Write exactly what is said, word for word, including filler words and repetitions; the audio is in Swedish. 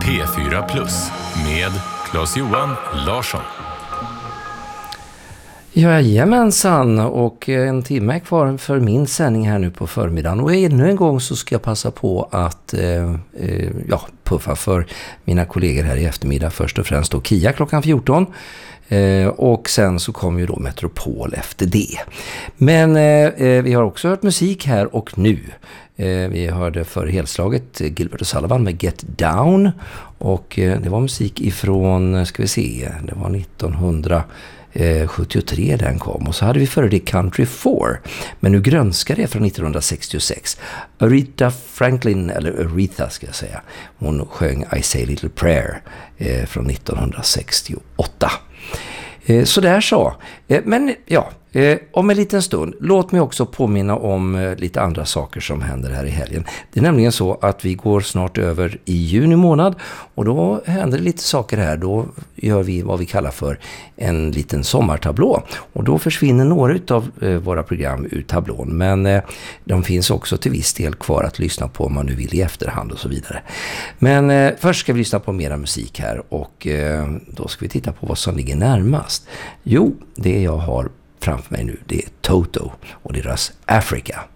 P fyra Plus med Claes-Johan Larsson. Jajamensan, och en timme är kvar för min sändning här nu på förmiddagen. Och ännu en gång så ska jag passa på att eh, eh, ja, puffa för mina kollegor här i eftermiddag. Först och främst då Kia klockan fjorton. Eh, och sen så kommer ju då Metropol efter det. Men eh, vi har också hört musik här och nu. Eh, vi hörde för helslaget Gilbert och Sullivan med Get Down. Och eh, det var musik ifrån, ska vi se, det var nittonhundrasjuttiotre den kom. Och så hade vi före det Country four. Men nu grönskar det från nittonhundrasextiosex. Aretha Franklin, eller Aretha ska jag säga. Hon sjöng I Say a Little Prayer eh, från nittonhundrasextioåtta. Eh, så där så. Eh, men ja, eh, om en liten stund, låt mig också påminna om eh, lite andra saker som händer här i helgen. Det är nämligen så att vi går snart över i juni månad och då händer det lite saker här. Då gör vi vad vi kallar för en liten sommartablå. Och då försvinner några av eh, våra program ur tablån. Men eh, de finns också till viss del kvar att lyssna på om man nu vill i efterhand och så vidare. Men eh, först ska vi lyssna på mera musik här och eh, då ska vi titta på vad som ligger närmast. Jo, det jag har framför mig nu, det är Toto och deras Africa.